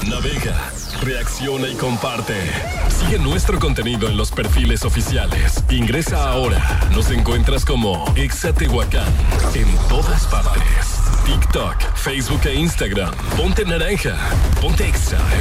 Navega, reacciona y comparte. Sigue nuestro contenido en los perfiles oficiales. Ingresa ahora. Nos encuentras como Exa Tehuacán en todas partes. TikTok, Facebook e Instagram. Ponte naranja. Ponte Exa